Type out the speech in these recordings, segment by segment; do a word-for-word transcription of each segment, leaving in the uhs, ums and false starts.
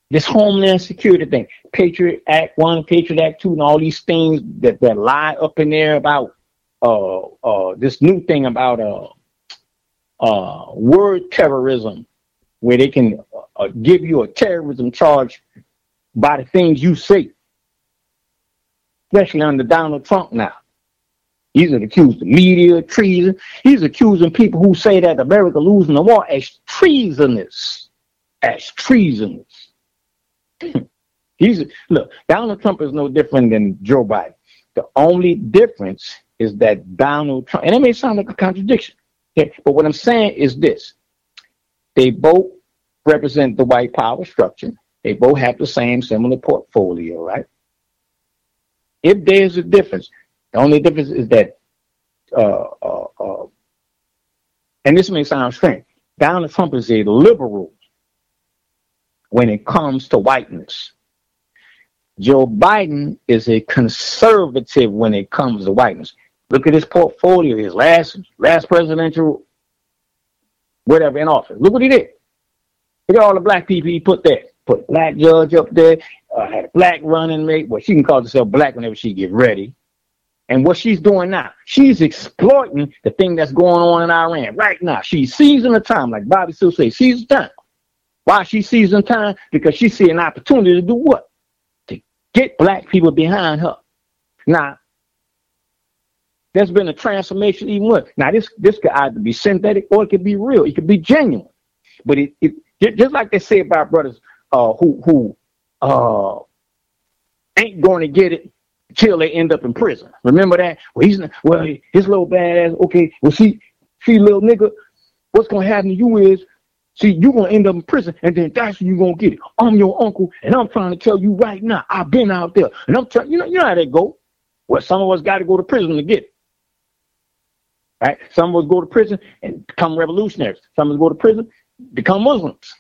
This Homeland Security thing, Patriot Act One, Patriot Act Two, and all these things that, that lie up in there about uh, uh, this new thing about uh, uh, word terrorism, where they can uh, give you a terrorism charge by the things you say, especially under Donald Trump now. He's accused the media of treason. He's accusing people who say that America losing the war as treasonous, as treasonous. He's look, Donald Trump is no different than Joe Biden. The only difference is that Donald Trump, and it may sound like a contradiction, okay, but what I'm saying is this: they both represent the white power structure. They both have the same similar portfolio, right? If there's a difference, the only difference is that, uh, uh, uh, and this may sound strange, Donald Trump is a liberal when it comes to whiteness. Joe Biden is a conservative when it comes to whiteness. Look at his portfolio, his last last presidential whatever in office. Look what he did. Look at all the black people he put there. Put a black judge up there, uh, had a black running mate. Well, she can call herself black whenever she get ready. And what she's doing now, she's exploiting the thing that's going on in Iran right now. She's seizing the time, like Bobby still says, seizing time. Why she seizing time? Because she see an opportunity to do what? To get black people behind her. Now, there's been a transformation even with. Now, this this could either be synthetic or it could be real. It could be genuine. But it, it just like they say about brothers uh, who who uh, ain't going to get it till they end up in prison. Remember that? Well, he's well, his little badass. Okay, well, see, see, little nigga, what's gonna happen to you is, see, you're gonna end up in prison, and then that's when you're gonna get it. I'm your uncle, and I'm trying to tell you right now, I've been out there, and I'm trying. You know, you know how they go. Well, some of us got to go to prison to get it. Right? Some of us go to prison and become revolutionaries. Some of us go to prison, become Muslims.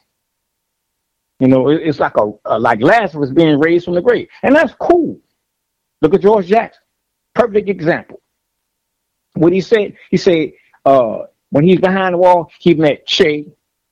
You know, it, it's like a, a like Lazarus being raised from the grave, and that's cool. Look at George Jackson, perfect example. What he said, he said uh, when he's behind the wall, he met Che.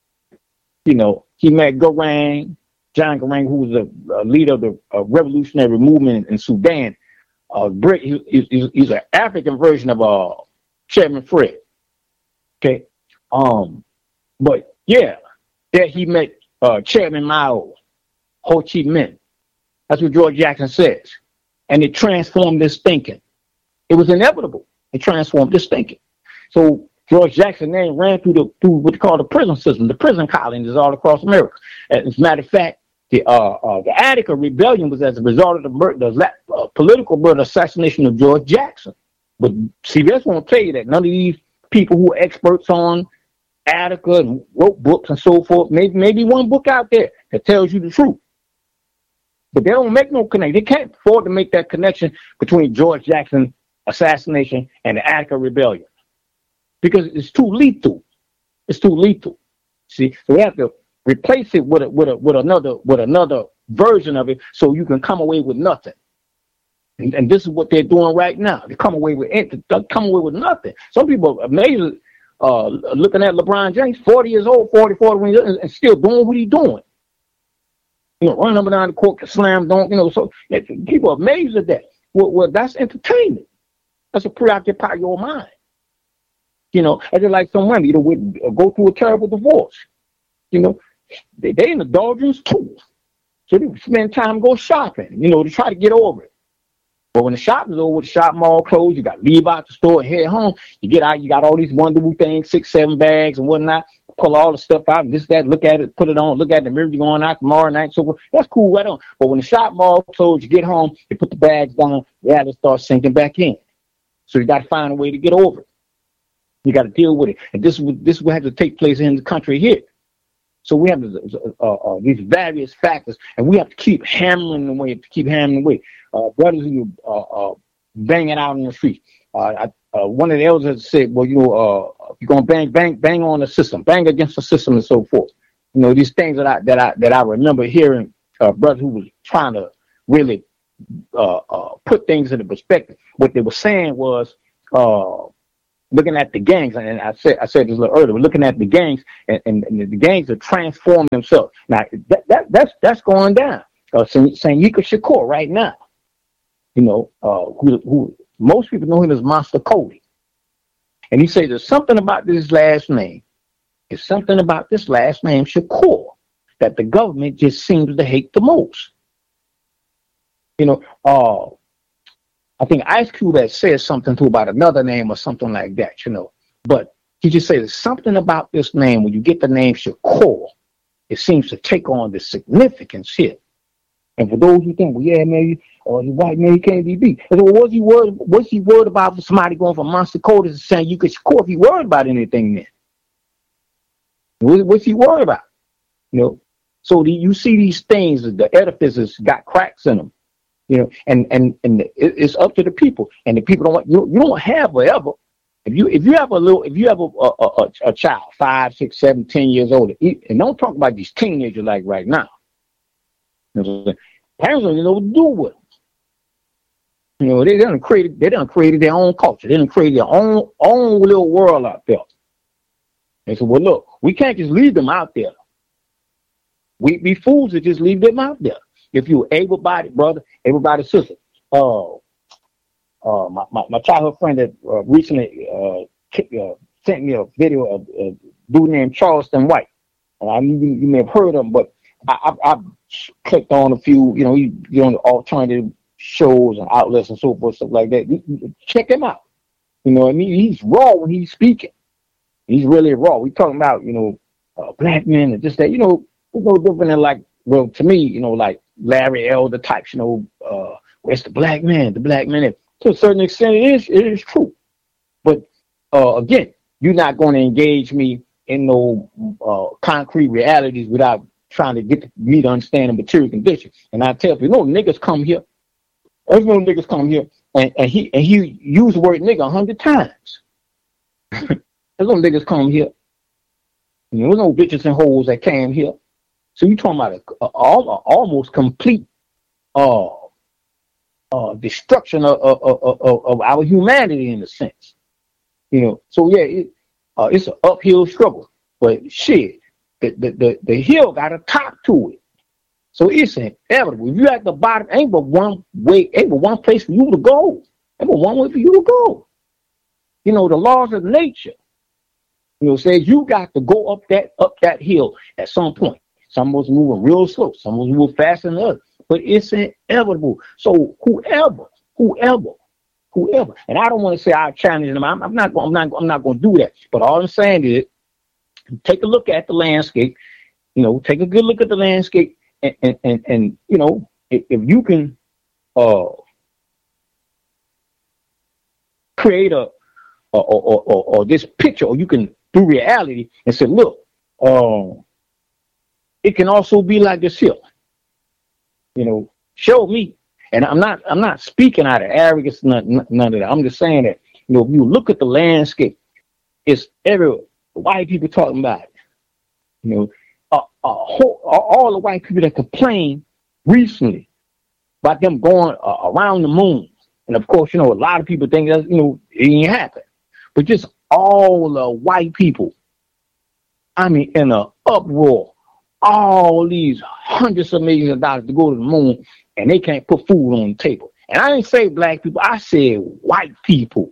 You know, he met Garang, John Garang, who was the uh, leader of the uh, revolutionary movement in Sudan. Uh, he, he, he's an African version of uh, Chairman Fred. Okay, um, but yeah, there he met uh, Chairman Mao, Ho Chi Minh. That's what George Jackson says. And it transformed this thinking. It was inevitable. It transformed this thinking. So George Jackson name ran through the through what they call the prison system, the prison colonies all across America. As a matter of fact, the uh, uh, the Attica Rebellion was as a result of the, mur- the uh, political murder assassination of George Jackson. But C B S won't tell you that. None of these people who are experts on Attica and wrote books and so forth, maybe maybe one book out there that tells you the truth. But they don't make no connection. They can't afford to make that connection between George Jackson assassination and the Attica Rebellion because it's too lethal. It's too lethal. See, so we have to replace it with a, with a, with another with another version of it, so you can come away with nothing. And, and this is what they're doing right now. They come away with they come away with nothing. Some people are amazed uh, looking at LeBron James, forty years old, forty-four, when he's, and still doing what he's doing. You know, running up and down the court, slam dunk, you know, so people are amazed at that. Well, well, that's entertainment. That's to preoccupy your mind. You know, I just like some women, you know, would go through a terrible divorce. You know, they, they in the doldrums too. So they spend time go shopping, you know, to try to get over it. But when the shop is over, the shop mall closed, you got to leave out the store and head home. You get out, you got all these wonderful things, six, seven bags and whatnot. Pull all the stuff out, and this, that, look at it, put it on, look at the mirror, you're going out tomorrow night, so forth. That's cool right on. But when the shop mall closed, you get home, you put the bags down, reality starts sinking back in. So you got to find a way to get over it. You got to deal with it. And this, this will have to take place in the country here. So we have uh, uh, these various factors, and we have to keep hammering away, to keep hammering away. Uh, brothers who uh, uh, banging out in the street. Uh, I, uh, one of the elders said, well, you know, uh, you're going to bang, bang, bang on the system, bang against the system and so forth. You know, these things that I, that I, that I remember hearing uh, brothers who was trying to really uh, uh, put things into perspective. What they were saying was, uh, looking at the gangs, and I said I said this a little earlier. We're looking at the gangs, and, and, and the gangs are transforming themselves. Now that, that that's that's going down. Uh, Sayinka Shakur right now, you know, uh, who, who most people know him as Monster Cody, and he says there's something about this last name. It's something about this last name Shakur that the government just seems to hate the most. You know, uh, I think Ice Cube had said something to about another name or something like that, you know. But he just said there's something about this name. When you get the name Shakur, it seems to take on the significance here. And for those who think, well, yeah, maybe, or the white man can't be beat. I said, well, what's he worried? What's he worried about for somebody going from Monster Code to saying you could Shakur if he worried about anything then? What, what's he worried about? You know. So the, you see these things, the edifices got cracks in them. You know, and and and it's up to the people, and the people don't want you. You don't have whatever. If you if you have a little, if you have a a, a, a child five, six, seven, ten years old, and don't talk about these teenagers like right now. You know, parents don't even know what to do with them. You know, they done created they done created their own culture. They done created their own own little world out there. They said, well, look, we can't just leave them out there. We'd be fools to just leave them out there. If you're able-bodied brother, able-bodied sister, uh, uh, my, my, my childhood friend that uh, recently uh, uh, sent me a video of a dude named Charleston White. And I you, you may have heard of him, but I, I, I clicked on a few, you know, you, you know, alternative shows and outlets and so forth, stuff like that. You, you check him out. You know what I mean? He's raw when he's speaking. He's really raw. We talking about, you know, uh, black men and just that, you know, it's no different than like, well, to me, you know, like Larry Elder types, you know, uh, where's the black man? The black man. To a certain extent, it is, it is true. But uh, again, you're not going to engage me in no uh, concrete realities without trying to get me to understand the material condition. And I tell people, no niggas come here. There's no niggas come here, and, and he and he used the word nigga a hundred times. There's no niggas come here. You know, there's no bitches and hoes that came here. So you're talking about a, a, a, a almost complete uh, uh, destruction of, of, of, of our humanity in a sense. You know, so yeah, it, uh, it's an uphill struggle. But shit, the, the, the, the hill got a top to it. So it's inevitable. If you're at the bottom, ain't but one way, ain't but one place for you to go. Ain't but one way for you to go. You know, the laws of nature, you know, says you got to go up that up that hill at some point. Some of us moving real slow, some of us move faster than others, but it's inevitable. So whoever, whoever, whoever, and I don't want to say I challenge them. I'm, I'm not, I'm not, I'm not going to do that. But all I'm saying is, take a look at the landscape. You know, take a good look at the landscape, and and and, and you know, if, if you can uh, create a or, or, or, or this picture, or you can do reality and say, look, um. It can also be like this here. You know, show me. And I'm not I'm not speaking out of arrogance, none, none of that. I'm just saying that, you know, if you look at the landscape, it's everywhere. White people talking about it. You know, uh, uh, whole, uh, all the white people that complain recently about them going uh, around the moon. And of course, you know, a lot of people think that, you know, it ain't happen. But just all the white people, I mean, in an uproar. All these hundreds of millions of dollars to go to the moon, and they can't put food on the table. And I didn't say black people, I said white people.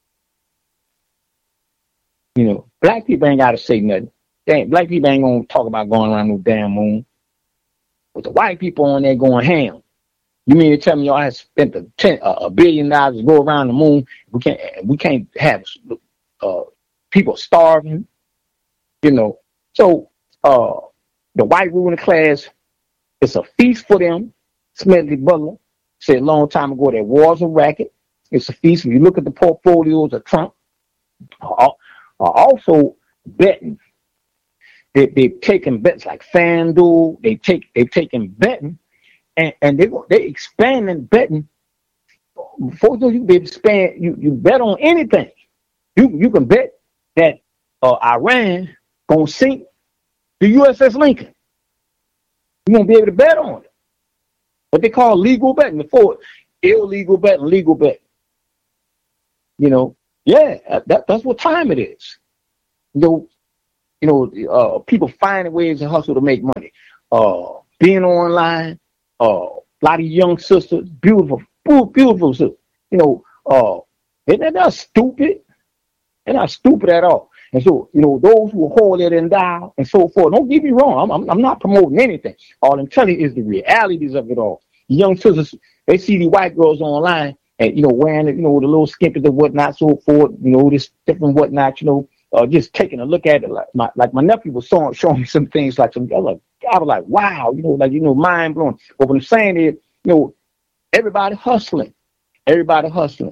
You know, black people ain't got to say nothing. Damn, black people ain't going to talk about going around no damn moon. But the white people on there going ham. You mean to tell me y'all have spent a, ten, uh, a billion dollars to go around the moon? We can't, we can't have uh, people starving, you know. So, uh, the white ruling class, it's a feast for them. Smedley Butler said a long time ago that war's a racket. It's a feast. If you look at the portfolios of Trump, are also betting. They, they've taken bets like FanDuel. They take they've taken betting, and, and they they expanding betting. Before you be expand, you, you bet on anything. You you can bet that uh, Iran gonna sink the U S S Lincoln. You won't be able to bet on it. What they call legal betting. Before, illegal betting, legal betting. You know, Yeah, that, that's what time it is. You know, you know, uh, people finding ways to hustle to make money. Uh, being online, uh, a lot of young sisters, beautiful, beautiful sisters. You know, uh, and they're not stupid. They're not stupid at all. And so, you know, those who hold it and die and so forth. Don't get me wrong. I'm, I'm, I'm not promoting anything. All I'm telling you is the realities of it all. Young sisters, they see the white girls online and, you know, wearing, you know, the little skimpies and whatnot, so forth, you know, this different whatnot, you know, uh, just taking a look at it. Like my, like my nephew was showing, showing me some things like some, I was like, I was like, wow, you know, like, you know, mind blowing. But what I'm saying is, you know, everybody hustling, everybody hustling,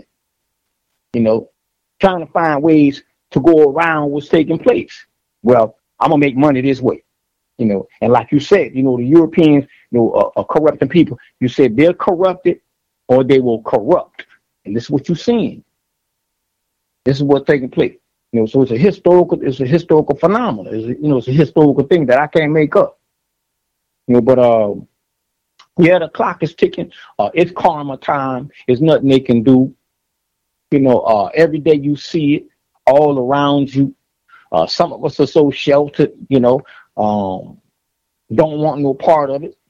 you know, trying to find ways to go around what's taking place. Well, I'm going to make money this way, you know, and like you said, you know, the Europeans, you know, are, are corrupting people. You said they're corrupted or they will corrupt. And this is what you're seeing. This is what's taking place. You know, so it's a historical, it's a historical phenomenon. It's a, you know, it's a historical thing that I can't make up. You know, but uh, yeah, the clock is ticking. Uh, it's karma time. There's nothing they can do. You know, uh, every day you see it all around you. Uh, some of us are so sheltered, you know, um, don't want no part of it.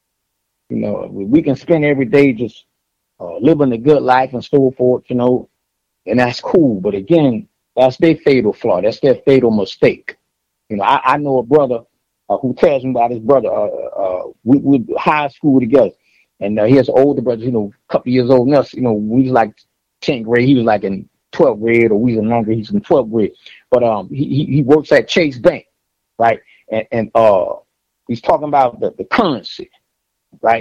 You know, we can spend every day just uh, living a good life and so forth, you know, and that's cool. But again, that's their fatal flaw. That's their fatal mistake. You know, I, I know a brother uh, who tells me about his brother. Uh, uh, we we high school together, and uh, he has older brothers, you know, a couple years older than us. You know, we was like tenth grade. He was like in twelfth grade, or we was longer. He's in twelfth grade. But um, he, he he works at Chase Bank, right? And and uh, he's talking about the, the currency, right?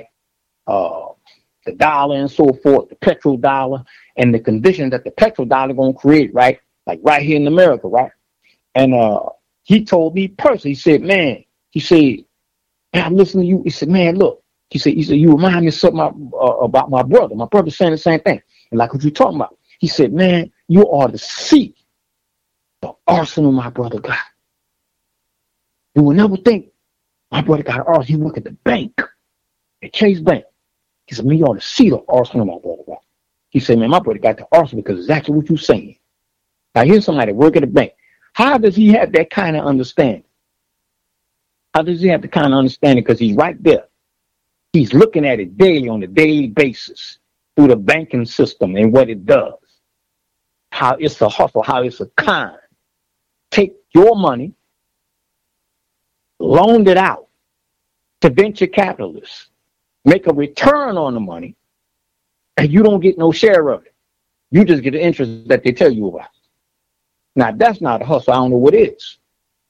Uh, the dollar and so forth, the petrodollar, and the conditions that the petrodollar gonna create, right? Like right here in America, right? And uh, he told me personally, he said, man, he said, man, I'm listening to you. He said, man, look, he said, he said, you remind me of something uh, about my brother. My brother saying the same thing. And like what you talking about, he said, man, you are the seat, the arsenal my brother got. You will never think my brother got an arsenal. He work at the bank, at Chase Bank. He said, man, you are the seat of arsenal my brother got. He said, man, my brother got the arsenal because exactly what you're saying. Now, here's somebody work at a bank. How does he have that kind of understanding? How does he have the kind of understanding? Because he's right there. He's looking at it daily on a daily basis through the banking system and what it does. How it's a hustle, how it's a con. Take your money, loan it out to venture capitalists, make a return on the money, and you don't get no share of it. You just get the interest that they tell you about. Now, that's not a hustle. I don't know what it is.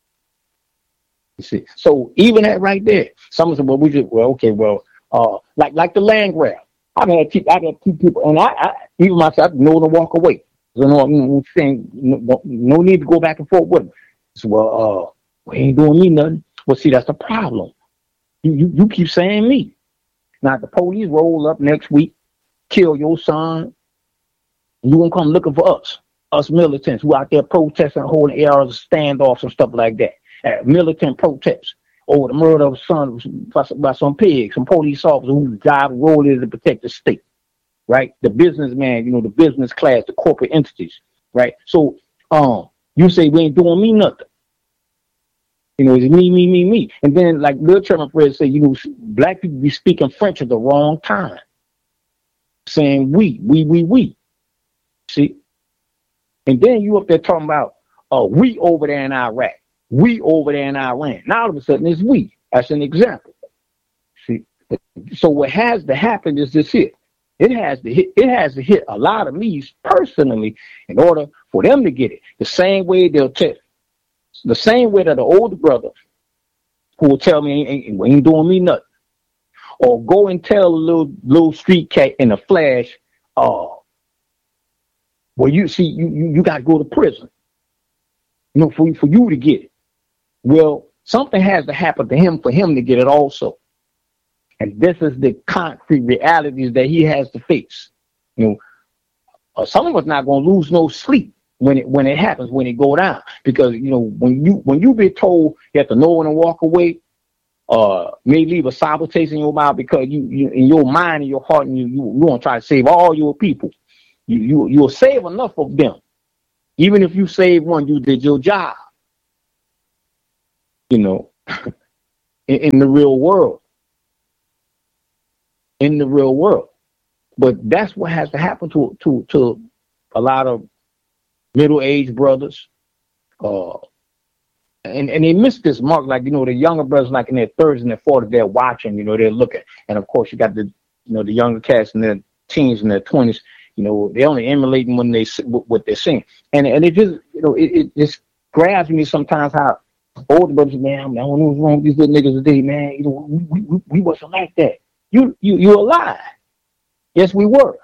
You see, so even that right there, someone said, well, we just, well, okay, well, uh, like like the land grab. I've had two, I've had two people, and I, I even myself, know to walk away. So no, I'm saying no, no need to go back and forth with them. So, well, uh, we ain't doing me nothing. Well, see, that's the problem. You you, you keep saying me. Now, if the police roll up next week, kill your son, you gonna come looking for us. Us militants who out there protesting, holding A Rs, standoffs and stuff like that. Uh, militant protests over the murder of a son by, by some pigs, some police officers whose job role is to protect the state, right? The businessman, you know, the business class, the corporate entities, right? So um, you say we ain't doing me nothing. You know, it's me, me, me, me. And then like Lil Chairman Fred said, you know, black people be speaking French at the wrong time. Saying we, we, we, we. See? And then you up there talking about, uh, we over there in Iraq, we over there in Iran. Now all of a sudden it's we. That's an example. See, so what has to happen is this here. It has to hit. It has to hit a lot of me's personally in order for them to get it. The same way they'll tell, the same way that the older brother who will tell me ain't, ain't, ain't doing me nothing, or go and tell a little little street cat in a flash, uh. Well, you see, you, you, you got to go to prison, you know, for, for you to get it. Well, something has to happen to him for him to get it also. And this is the concrete realities that he has to face. You know, uh, some of us not going to lose no sleep when it when it happens, when it go down. Because, you know, when you when you be told you have to know when to walk away, uh, may leave a sour taste in your mouth because you, you in your mind and your heart, and you, you, you want to try to save all your people. You, you, you'll save enough of them, Even if you save one, you did your job. You know, in, in the real world, in the real world. But that's what has to happen to to to a lot of middle-aged brothers. Uh, and, and they miss this mark, like, you know, the younger brothers, like in their thirties and their forties, they're watching, you know, they're looking. And of course, you got the, you know, the younger cats in their teens and their twenties, you know, they're only emulating when they what they're seeing. And and it just, you know, it, it just grabs me sometimes how older brothers, man, I don't know what's wrong with these little niggas today, man. You know, we, we, we wasn't like that. You, you, you a lie. Yes, we were.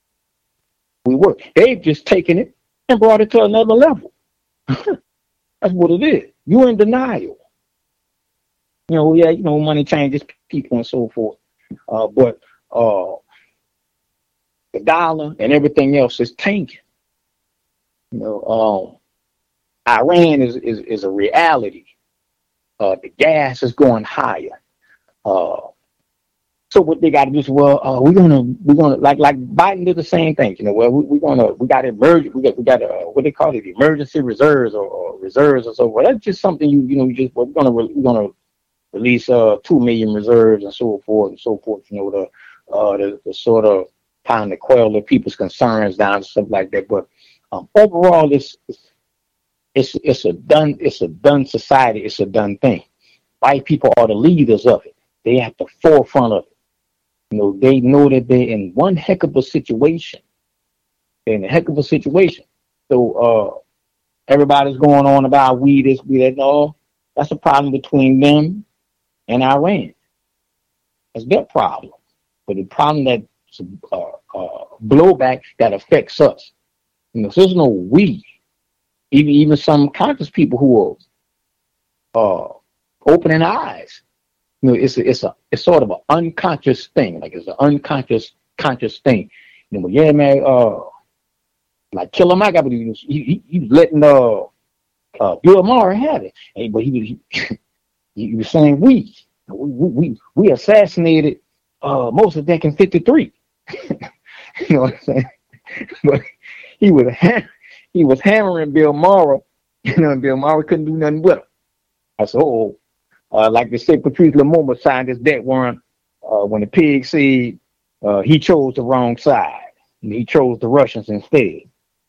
We were. They've just taken it and brought it to another level. That's what it is. You're in denial. You know, yeah, you know, money changes people and so forth. Uh, but uh, the dollar and everything else is tanking. You know, um, Iran is, is, is a reality. Uh, the gas is going higher. Uh, So what they got to do is, well, uh, we're gonna, we're gonna, like, like Biden did the same thing, you know. Well, we, we're gonna, we got emerg, we got, we got, uh, what they call it, emergency reserves or, or reserves or so forth. That's just something you, you know, you just, well, we're gonna, we're gonna release uh two million reserves and so forth and so forth. You know, the, uh, the, the sort of kind of quell the people's concerns down and stuff like that. But um, overall, it's, it's, it's, it's a done, it's a done society. It's a done thing. White people are the leaders of it. They at the forefront of it. You know, they know that they're in one heck of a situation. They're in a heck of a situation. So uh, everybody's going on about we this, we that. No, that's a problem between them and Iran. That's their problem. But the problem that's uh, uh, blowback that affects us. You know, so there's no we. Even even some conscious people who are uh, opening eyes. You know, it's a, it's a it's sort of an unconscious thing, like it's an unconscious conscious thing. You know, but yeah, man, uh, like Killer Mike, I believe he he, he was letting uh, uh Bill Maher have it, and, but he he, he was saying we we we, we assassinated uh Mossadegh in fifty-three. You know what I'm saying? But he was ha- he was hammering Bill Maher, you know, and Bill Maher couldn't do nothing with him. I said, oh. Uh, like they say, Patrice Lumumba signed his death warrant uh, when the pig said uh, he chose the wrong side. He chose the Russians instead.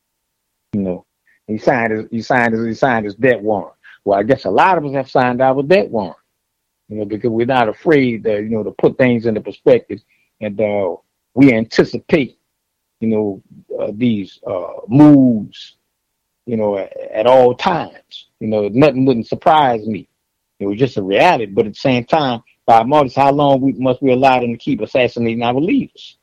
You know, he signed his he signed his he signed his death warrant. Well, I guess a lot of us have signed our death warrant. You know, because we're not afraid, uh, you know, to put things into perspective, and uh, we anticipate, you know, uh, these uh, moves, you know, at, at all times. You know, nothing wouldn't surprise me. It was just a reality, but at the same time, by Marcus, how long we must we allow them to keep assassinating our leaders?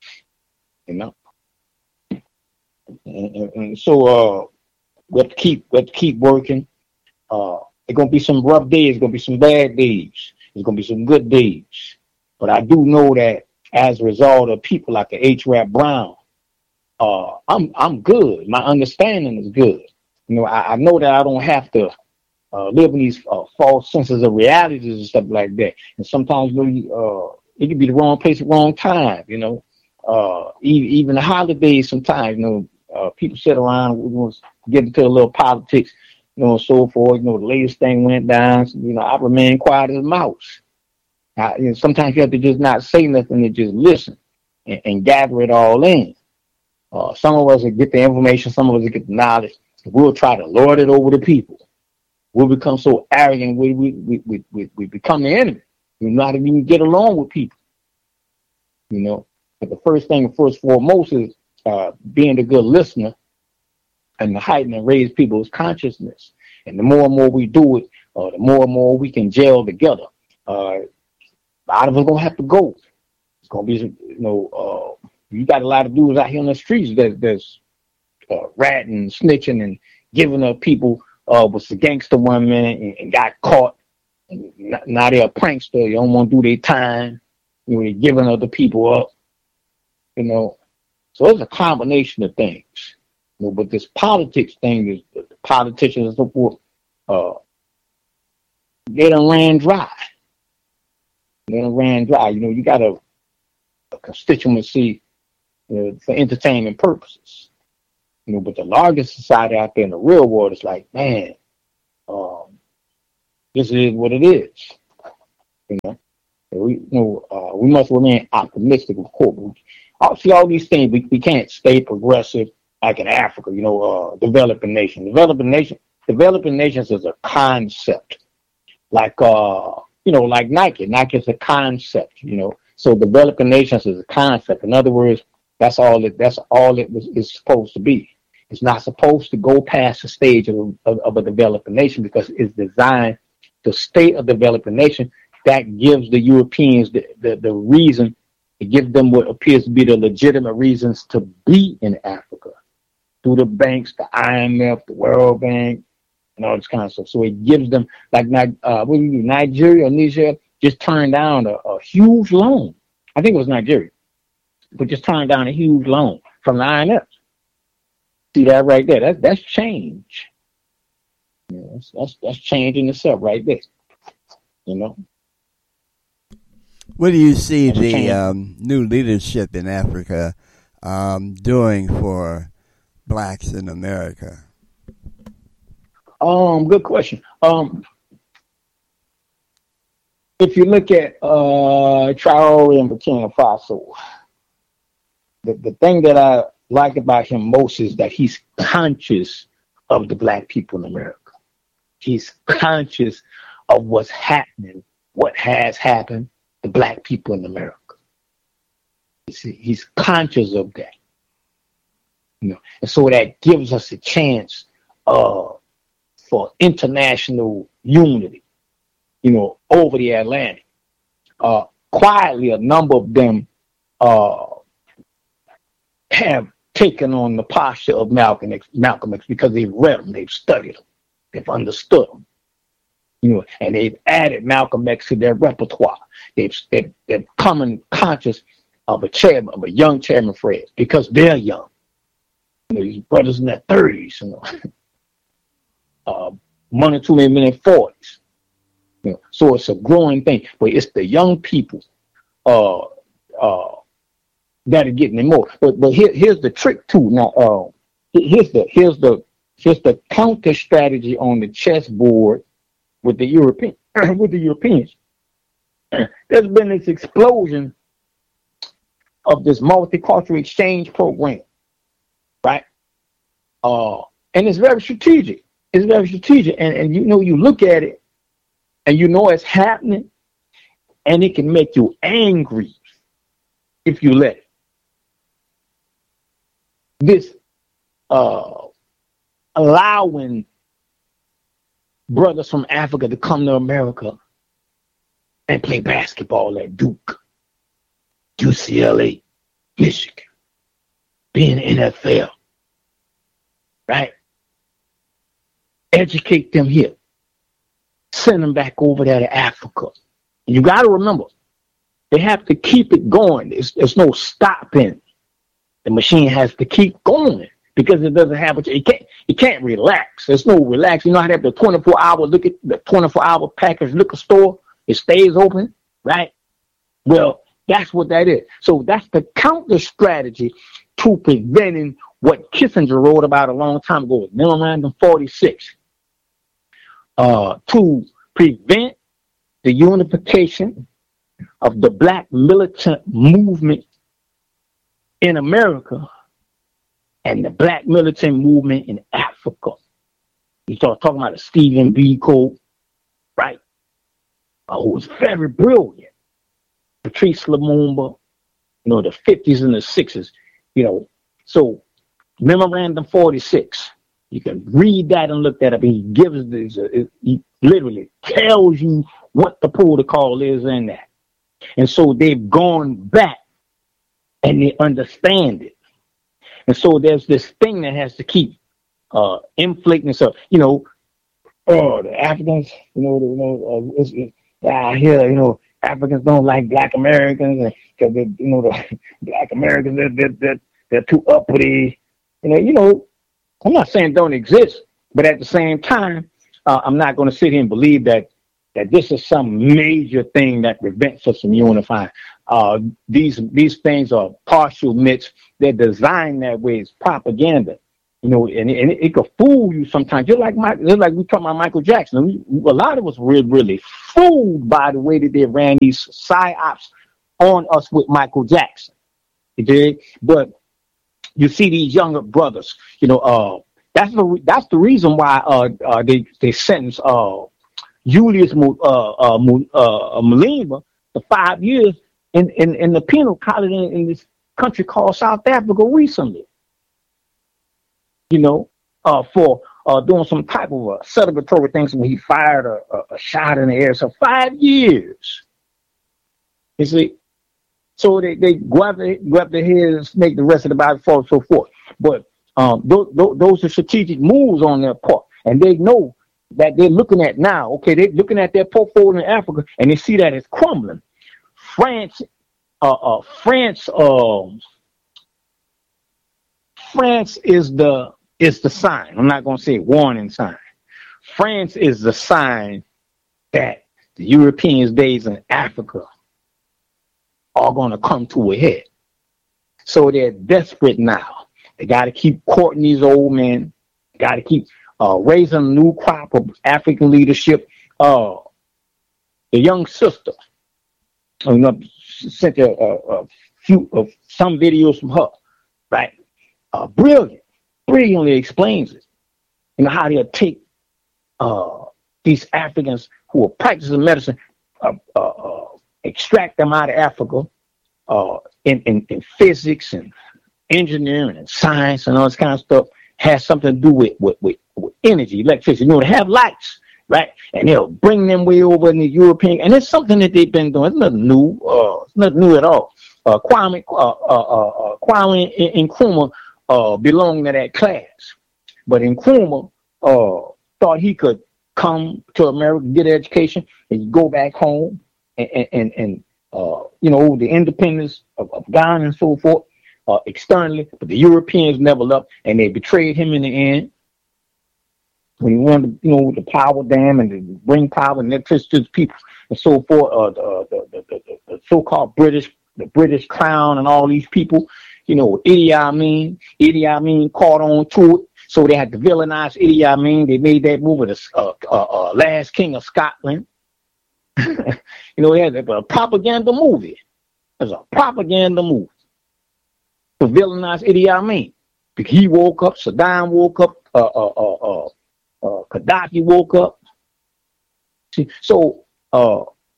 You know, and, and, and so uh, we have to keep we have to keep working. Uh, it's gonna be some rough days. It's gonna be some bad days. It's gonna be some good days. But I do know that as a result of people like the H. Rap Brown, uh, I'm I'm good. My understanding is good. You know, I, I know that I don't have to. Uh, live in these uh, false senses of realities and stuff like that. And sometimes, you know, uh, it can be the wrong place at the wrong time, you know. Uh, even, even the holidays sometimes, you know, uh, people sit around, we want to get into a little politics, you know, so forth. You know, the latest thing went down. So, you know, I remain quiet as a mouse. I, you know, sometimes you have to just not say nothing and just listen and, and gather it all in. Uh, some of us will get the information, some of us will get the knowledge. We'll try to lord it over the people. We'll become so arrogant, we we, we, we, we, we become the enemy. We're not even get along with people, you know. But the first thing, first foremost, is uh, being a good listener and to heighten and raise people's consciousness. And the more and more we do it, uh, the more and more we can gel together. Uh, a lot of us gonna have to go. It's gonna be, you know, uh, you got a lot of dudes out here on the streets that that's uh, ratting, snitching, and giving up people. Uh, was a gangster one minute and, and got caught. And now they're a prankster. You don't want to do their time. You know, they're giving other people up. You know, so it's a combination of things. You know, but this politics thing is the politicians and so forth. Uh, they done ran dry. They done ran dry. You know, you got a, a constituency uh, for entertainment purposes. You know, but the largest society out there in the real world is like, man, um, this is what it is. You know, we you know uh, we must remain optimistic, of course. Obviously, all these things we, we can't stay progressive like in Africa. You know, uh, developing nation, developing nation, developing nations is a concept. Like uh, you know, like Nike. Nike is a concept. You know, so developing nations is a concept. In other words, that's all it. That's all it was, is supposed to be. It's not supposed to go past the stage of, of, of a developing nation because it's designed to stay a developing nation. That gives the Europeans the, the, the reason, it gives them what appears to be the legitimate reasons to be in Africa through the banks, the I M F, the World Bank, and all this kind of stuff. So it gives them, like uh, what do you do, Nigeria or Niger just turned down a, a huge loan. I think it was Nigeria, but just turned down a huge loan from the I M F. See that right there? That, that's change. Yeah, that's, that's that's change in itself right there. You know. What do you see that's the um, new leadership in Africa um, doing for blacks in America? Um, good question. Um, if you look at uh, Traore and Burkina Faso, the the thing that I like about him most is that he's conscious of the black people in America. He's conscious of what's happening, what has happened to black people in America. You see, he's conscious of that. You know, and so that gives us a chance uh, for international unity, you know, over the Atlantic. Uh, quietly, a number of them uh, have taken on the posture of Malcolm X, Malcolm X because they've read them, they've studied them, they've understood them, you know, and they've added Malcolm X to their repertoire. They've they've, they've become conscious of a chairman, of a young Chairman Fred, because they're young. You know, these brothers in their thirties, you know, uh, one or two men in their forties. You know, so it's a growing thing, but it's the young people. Uh, uh, that are getting it more. But but here, here's the trick too. Now uh here's the here's the here's the counter strategy on the chessboard with the European with the Europeans. There's been this explosion of this multicultural exchange program, right? Uh and it's very strategic. It's very strategic. And and you know, you look at it and you know it's happening, and it can make you angry if you let it. This uh, allowing brothers from Africa to come to America and play basketball at Duke, U C L A, Michigan, be in the N F L, right? Educate them here. Send them back over there to Africa. And you got to remember, they have to keep it going. There's, there's no stopping. The machine has to keep going because it doesn't have it. It can't. It can't relax. There's no relax. You know how they have the twenty-four hour look at the twenty-four hour package liquor store. It stays open, right? Well, that's what that is. So that's the counter strategy to preventing what Kissinger wrote about a long time ago, Memorandum forty-six, uh, to prevent the unification of the black militant movement in America and the black militant movement in Africa. You start talking about a Stephen Biko, right? Uh, who was very brilliant. Patrice Lumumba, you know, the fifties and the sixties, you know. So Memorandum forty-six, you can read that and look that up. He gives this, uh, he literally tells you what the protocol is in that. And so they've gone back and they understand it. And so there's this thing that has to keep uh, inflicting itself. You know, oh, the Africans, you know, the, you know, uh, it's, it's, I hear, you know, Africans don't like black Americans because, you know, the black Americans, they're, they're, they're, they're too uppity. You know, you know, I'm not saying don't exist, but at the same time, uh, I'm not going to sit here and believe that that this is some major thing that prevents us from unifying. Uh, these these things are partial myths. They're designed that way. It's propaganda. You know, and, and it, it could fool you sometimes. Just like Mike, just like we talking about Michael Jackson. We, a lot of us were really fooled by the way that they ran these psyops on us with Michael Jackson. You did, but you see these younger brothers. You know, uh, that's the that's the reason why uh, uh they they sentenced uh Julius uh uh, uh Malema to five years in, in, in the penal colony in, in this country called South Africa recently. You know, uh, for uh, doing some type of a celebratory things when he fired a, a, a shot in the air. So five years. You see, so they, they grab, the, grab their head and make the rest of the body fall and so forth. But um, th- th- those are strategic moves on their part. And they know that they're looking at now, okay, they're looking at their portfolio in Africa and they see that it's crumbling. France, uh, uh, France, uh, France is the is the sign. I'm not going to say warning sign. France is the sign that the Europeans' days in Africa are going to come to a head. So they're desperate now. They got to keep courting these old men. Got to keep uh, raising a new crop of African leadership. Uh, the young sister, I'm going to send you a, a few of some videos from her, right? Uh, brilliant, brilliantly explains it. You know, how they'll take uh, these Africans who are practicing medicine, uh, uh, uh, extract them out of Africa uh, in, in, in physics and engineering and science and all this kind of stuff, has something to do with, with, with, with energy, electricity. You know, they have lights, right? And they'll bring them way over in the European, and it's something that they've been doing. It's nothing new. Uh, it's nothing new at all. Uh, Kwame, uh, uh, uh, Kwame Nkrumah uh, belonged to that class, but Nkrumah uh, thought he could come to America, get an education, and go back home, and and, and uh, you know, the independence of, of Ghana and so forth. Uh, externally, but the Europeans leveled up and they betrayed him in the end. When he wanted to, you know, the power dam and to bring power and electricity to the people and so forth, uh, the, the, the, the, the so-called British, the British crown and all these people, you know, Idi Amin, Idi Amin caught on to it, so they had to villainize Idi Amin. They made that movie, the uh, uh, uh, Last King of Scotland. You know, they had a propaganda movie. It was a propaganda movie to villainize Idi Amin. Because he woke up, Saddam woke up, uh, uh, uh, uh, uh, Gaddafi woke up. See, so uh,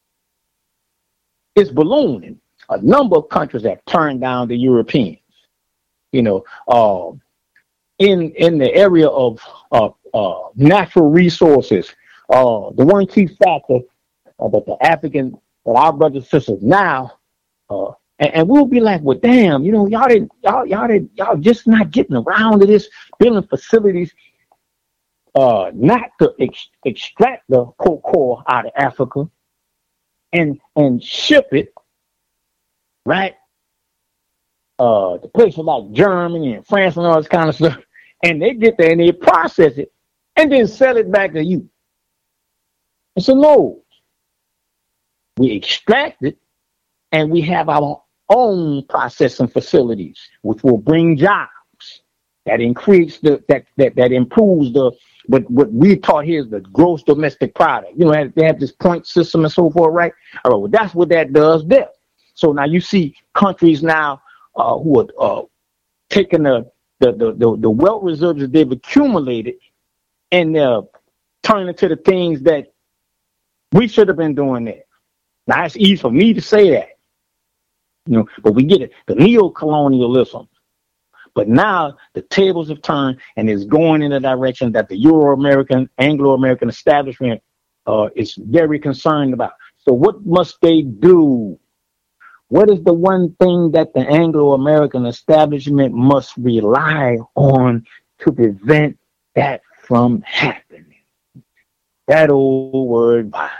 it's ballooning. A number of countries have turned down the Europeans. You know, uh, in in the area of uh, uh, natural resources, uh, the one key factor uh, that the African, that our brothers and sisters now. Uh, And, and we'll be like, well, damn, you know, y'all didn't, y'all, y'all didn't, y'all just not getting around to this, building facilities, uh, not to ex- extract the cocoa out of Africa and and ship it, right? Uh, to places like Germany and France and all this kind of stuff, and they get there and they process it and then sell it back to you. It's a no. We extract it and we have our own processing facilities, which will bring jobs, that increase the that that that improves the what what we taught here is the gross domestic product. You know, they have this point system and so forth, right? All right, well, that's what that does there. So now you see countries now uh, who are uh, taking the the, the the the wealth reserves that they've accumulated and uh, turning it to the things that we should have been doing there. Now it's easy for me to say that. You know, but we get it, the neo-colonialism. But now the tables have turned and it's going in the direction that the Euro-American, Anglo-American establishment uh, is very concerned about. So what must they do? What is the one thing that the Anglo-American establishment must rely on to prevent that from happening? That old word, violence.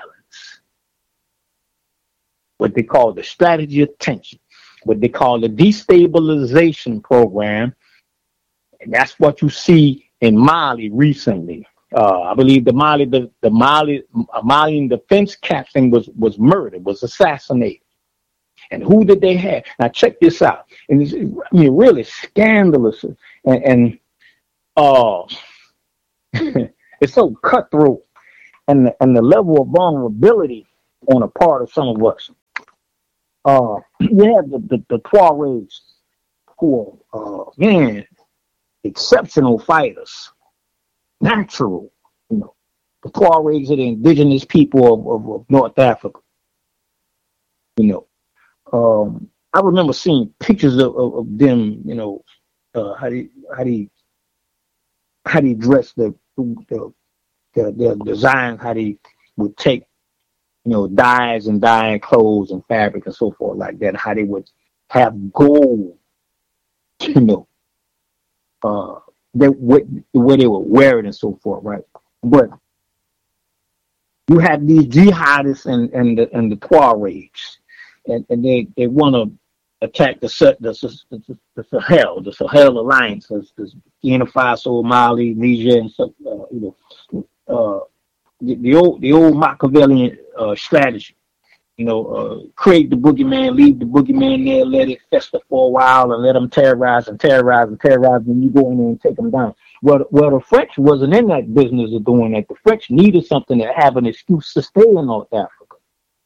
What they call the strategy of tension, what they call the destabilization program. And that's what you see in Mali recently. Uh, I believe the Mali, the, the Mali, Malian defense captain was, was murdered, was assassinated. And who did they have? Now check this out. And it's, I mean, really scandalous. And, and uh, it's so cutthroat, and the, and the level of vulnerability on the part of some of us. Uh, you have the, the, the Tuaregs, who are, uh, man, exceptional fighters, natural, you know. The Tuaregs are the indigenous people of, of, of North Africa, you know. Um, I remember seeing pictures of, of, of them, you know, uh, how they how they how they dress, the the the, the design, how they would take, you know, dyes and dyeing clothes and fabric and so forth like that, how they would have gold, you know, uh, that what the way they would wear it and so forth, right? But you have these jihadists and and the and the Tuaregs, and, and they, they want to attack the the, the the Sahel, the Sahel Alliance, the Burkina Faso, Mali, Niger, and so uh, you know, uh, the, the old the old Machiavellian uh, strategy. You know, uh, create the boogeyman, leave the boogeyman there, let it fester for a while, and let them terrorize and terrorize and terrorize, and you go in there and take them down. Well, well, the French wasn't in that business of doing that. The French needed something to have an excuse to stay in North Africa.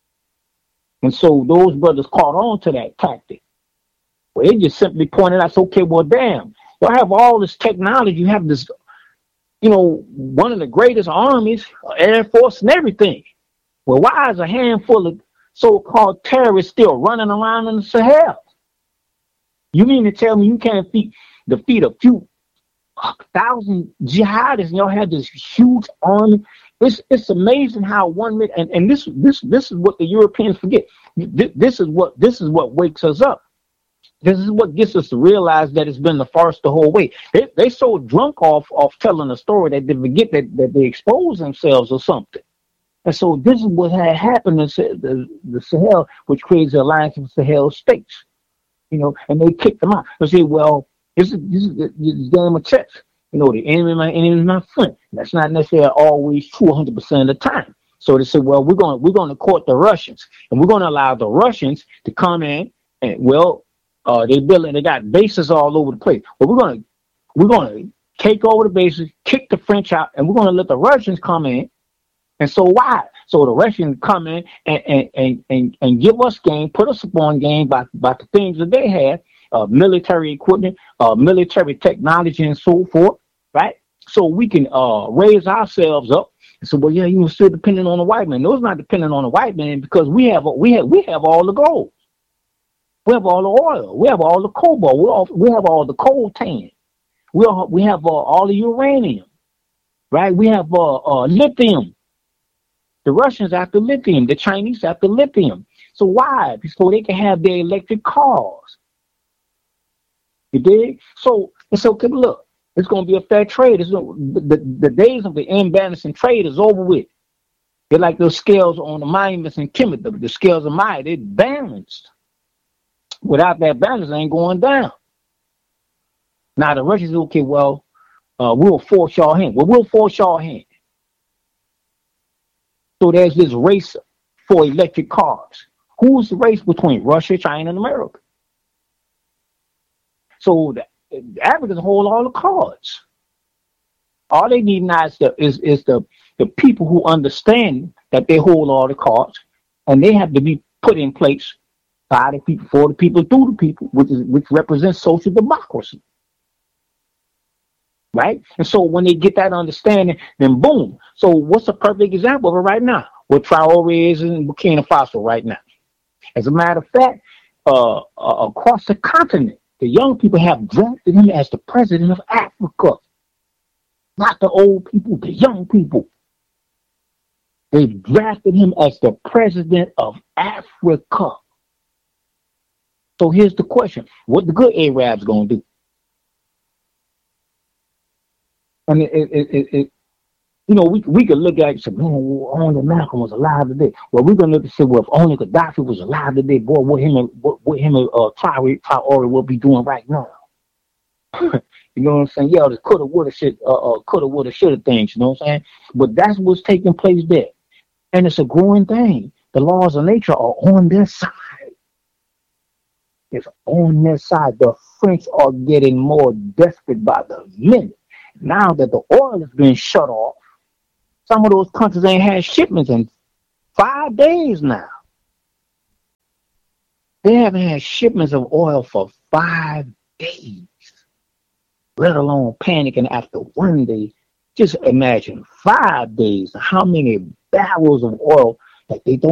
And so those brothers caught on to that tactic. Well, they just simply pointed out, okay, well, damn, y'all have all this technology. You have this, you know, one of the greatest armies, Air Force and everything. Well, why is a handful of so-called terrorists still running around in the Sahel? You mean to tell me you can't defeat, defeat a few a thousand jihadists and y'all have this huge army? It's it's amazing how one minute, and, and this this this is what the Europeans forget. This, this is what this is what wakes us up. This is what gets us to realize that it's been the farce the whole way. They they so drunk off off telling a story that they forget that, that they expose themselves or something. And so this is what had happened in the, the Sahel, which creates the alliance of Sahel states. You know, and they kicked them out. They say, well, this is this is the game of chess. You know, the enemy, my enemy is my friend. That's not necessarily always true one hundred percent of the time. So they say, well, we're going we're going to court the Russians, and we're going to allow the Russians to come in and well, uh, they building they got bases all over the place. But we're going to we're going to take over the bases, kick the French out, and we're going to let the Russians come in. And so why? So the Russians come in and and, and, and, and give us game, put us upon game by, by the things that they have, uh, military equipment, uh, military technology, and so forth, right? So we can uh, raise ourselves up. And so, well, yeah, you're still depending on the white man. No, it's not depending on the white man because we have we have we have all the gold, we have all the oil, we have all the cobalt, we all, we have all the coltan, we all, we have uh, all the uranium, right? We have uh, uh, lithium. The Russians after lithium, the Chinese after lithium. So why? So they can have their electric cars. You dig? So it's okay. Look, it's going to be a fair trade. It's, the, the, the days of the imbalancing trade is over with. They're like those scales on the monuments in Kemet. The, the scales of Maya, they're balanced. Without that balance, they ain't going down. Now the Russians, okay, well, uh, we'll force y'all hand. Well, we'll force y'all hand. So there's this race for electric cars. Who's the race between Russia, China, and America? So the, the Africans hold all the cards. All they need now is the, is, is the, the people who understand that they hold all the cards, and they have to be put in place by the people, for the people, through the people, which is which represents social democracy. Right? And so when they get that understanding, then boom. So what's a perfect example of it right now? What Traore is in Burkina Faso right now. As a matter of fact, uh, uh, across the continent, the young people have drafted him as the president of Africa. Not the old people, the young people. They've drafted him as the president of Africa. So here's the question. What the good Arabs going to do? And it, it, it, it, you know, we we could look at it and say, man, only Malcolm was alive today. Well, we're gonna look and say, well, if only Gaddafi was alive today, boy, what him and what, what him and uh, Traore Traore will be doing right now. You know what I'm saying? Yeah, the coulda, woulda, shit, uh, uh, coulda, woulda, shoulda things. You know what I'm saying? But that's what's taking place there, and it's a growing thing. The laws of nature are on their side. It's on their side. The French are getting more desperate by the minute. Now that the oil has been shut off, some of those countries ain't had shipments in five days now. They haven't had shipments of oil for five days, let alone panicking after one day. Just imagine five days, how many barrels of oil that they don't